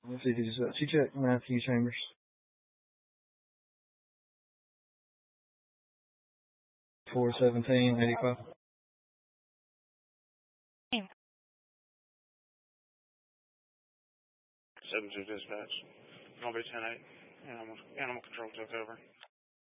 Let's see if he's she checked Matthew Chambers. 41785. Seven two dispatch. Gonna be 10-8. Animal control took over.